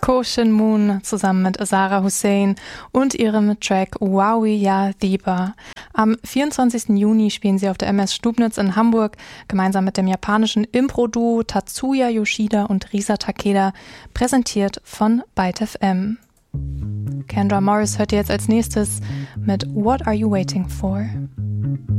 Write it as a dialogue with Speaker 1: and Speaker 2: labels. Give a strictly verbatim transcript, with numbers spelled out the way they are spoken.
Speaker 1: Koshin Moon zusammen mit Azara Hussein und ihrem Track Wowie Ya Diba. Am vierundzwanzigsten Juni spielen sie auf der M S Stubnitz in Hamburg gemeinsam mit dem japanischen Impro-Duo Tatsuya Yoshida und Risa Takeda, präsentiert von Byte F M. Kendra Morris hört ihr jetzt als nächstes mit What Are You Waiting For?